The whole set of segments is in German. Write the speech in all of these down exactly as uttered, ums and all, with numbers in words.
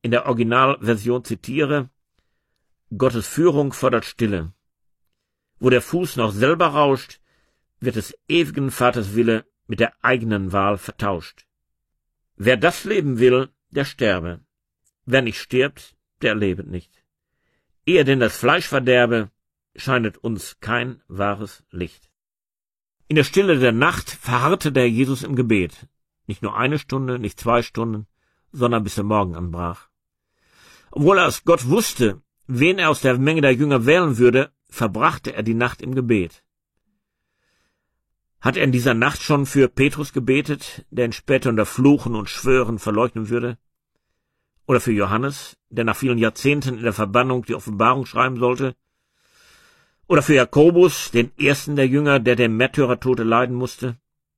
in der Originalversion zitiere: Gottes Führung fordert Stille. Wo der Fuß noch selber rauscht, wird des ewigen Vaters Wille mit der eigenen Wahl vertauscht. Wer das leben will, der sterbe. Wer nicht stirbt, der lebet nicht. Ehe denn das Fleisch verderbe, scheinet uns kein wahres Licht. In der Stille der Nacht verharrte der Jesus im Gebet. Nicht nur eine Stunde, nicht zwei Stunden, sondern bis der Morgen anbrach. Obwohl er als Gott wusste, wen er aus der Menge der Jünger wählen würde, verbrachte er die Nacht im Gebet. Hat er in dieser Nacht schon für Petrus gebetet, der ihn später unter Fluchen und Schwören verleugnen würde? Oder für Johannes, der nach vielen Jahrzehnten in der Verbannung die Offenbarung schreiben sollte? Oder für Jakobus, den ersten der Jünger, der den Märtyrertode leiden musste?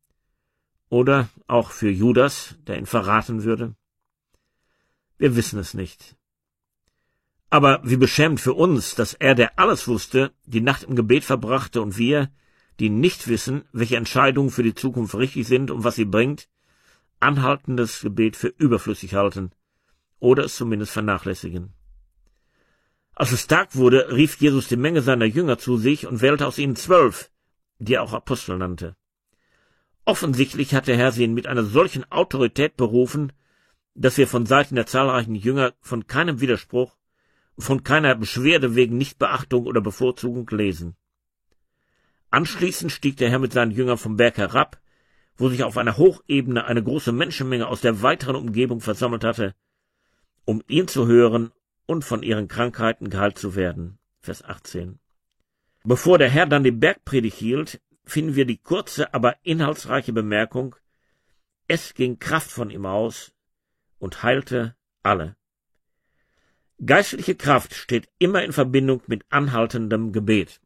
Oder auch für Judas, der ihn verraten würde? Wir wissen es nicht. Aber wie beschämend für uns, dass er, der alles wusste, die Nacht im Gebet verbrachte und wir, die nicht wissen, welche Entscheidungen für die Zukunft richtig sind und was sie bringt, anhaltendes Gebet für überflüssig halten oder es zumindest vernachlässigen. Als es Tag wurde, rief Jesus die Menge seiner Jünger zu sich und wählte aus ihnen zwölf, die er auch Apostel nannte. Offensichtlich hat der Herr sie mit einer solchen Autorität berufen, dass wir von Seiten der zahlreichen Jünger von keinem Widerspruch, von keiner Beschwerde wegen Nichtbeachtung oder Bevorzugung lesen. Anschließend stieg der Herr mit seinen Jüngern vom Berg herab, wo sich auf einer Hochebene eine große Menschenmenge aus der weiteren Umgebung versammelt hatte, um ihn zu hören und von ihren Krankheiten geheilt zu werden. Vers achtzehn. Bevor der Herr dann die Bergpredigt hielt, finden wir die kurze, aber inhaltsreiche Bemerkung: Es ging Kraft von ihm aus und heilte alle. Geistliche Kraft steht immer in Verbindung mit anhaltendem Gebet.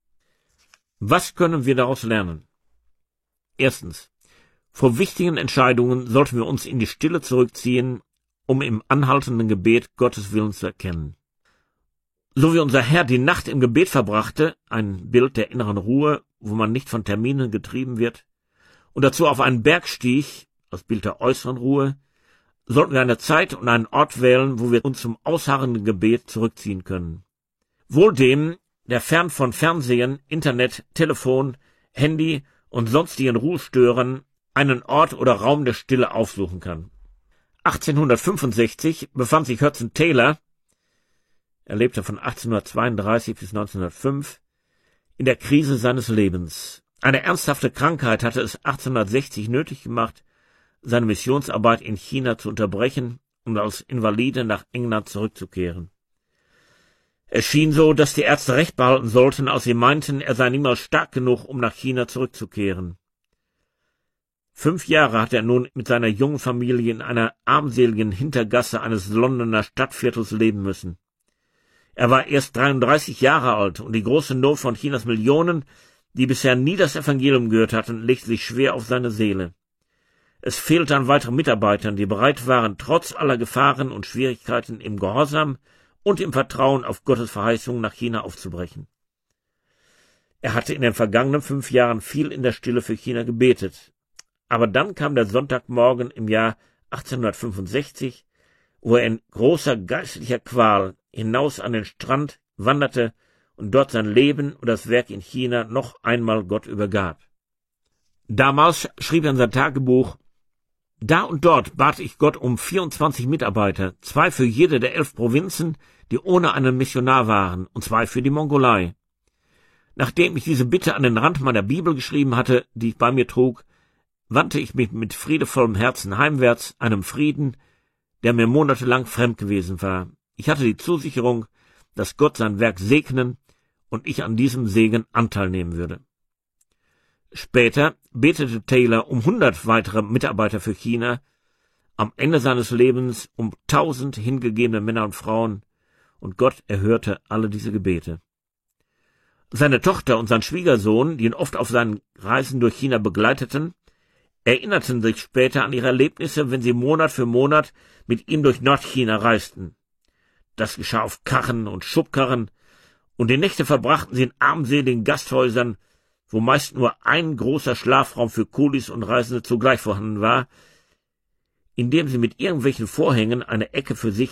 Was können wir daraus lernen? Erstens. Vor wichtigen Entscheidungen sollten wir uns in die Stille zurückziehen, um im anhaltenden Gebet Gottes Willen zu erkennen. So wie unser Herr die Nacht im Gebet verbrachte, ein Bild der inneren Ruhe, wo man nicht von Terminen getrieben wird, und dazu auf einen Berg stieg, das Bild der äußeren Ruhe, sollten wir eine Zeit und einen Ort wählen, wo wir uns zum ausharrenden Gebet zurückziehen können. Wohl dem, der fern von Fernsehen, Internet, Telefon, Handy und sonstigen Ruhestörern einen Ort oder Raum der Stille aufsuchen kann. achtzehnhundertfünfundsechzig befand sich Hudson Taylor, er lebte von achtzehnhundertzweiunddreißig bis neunzehnhundertfünf, in der Krise seines Lebens. Eine ernsthafte Krankheit hatte es achtzehnhundertsechzig nötig gemacht, seine Missionsarbeit in China zu unterbrechen und als Invalide nach England zurückzukehren. Es schien so, dass die Ärzte recht behalten sollten, als sie meinten, er sei niemals stark genug, um nach China zurückzukehren. Fünf Jahre hat er nun mit seiner jungen Familie in einer armseligen Hintergasse eines Londoner Stadtviertels leben müssen. Er war erst dreiunddreißig Jahre alt und die große Not von Chinas Millionen, die bisher nie das Evangelium gehört hatten, legte sich schwer auf seine Seele. Es fehlte an weiteren Mitarbeitern, die bereit waren, trotz aller Gefahren und Schwierigkeiten im Gehorsam und im Vertrauen auf Gottes Verheißung nach China aufzubrechen. Er hatte in den vergangenen fünf Jahren viel in der Stille für China gebetet. Aber dann kam der Sonntagmorgen im Jahr achtzehnhundertfünfundsechzig, wo er in großer geistlicher Qual hinaus an den Strand wanderte und dort sein Leben und das Werk in China noch einmal Gott übergab. Damals schrieb er in sein Tagebuch: Da und dort bat ich Gott um vierundzwanzig Mitarbeiter, zwei für jede der elf Provinzen, die ohne einen Missionar waren, und zwei für die Mongolei. Nachdem ich diese Bitte an den Rand meiner Bibel geschrieben hatte, die ich bei mir trug, wandte ich mich mit friedevollem Herzen heimwärts, einem Frieden, der mir monatelang fremd gewesen war. Ich hatte die Zusicherung, dass Gott sein Werk segnen und ich an diesem Segen Anteil nehmen würde. Später betete Taylor um hundert weitere Mitarbeiter für China, am Ende seines Lebens um tausend hingegebene Männer und Frauen, und Gott erhörte alle diese Gebete. Seine Tochter und sein Schwiegersohn, die ihn oft auf seinen Reisen durch China begleiteten, erinnerten sich später an ihre Erlebnisse, wenn sie Monat für Monat mit ihm durch Nordchina reisten. Das geschah auf Karren und Schubkarren, und die Nächte verbrachten sie in armseligen Gasthäusern, wo meist nur ein großer Schlafraum für Kulis und Reisende zugleich vorhanden war, indem sie mit irgendwelchen Vorhängen eine Ecke für sich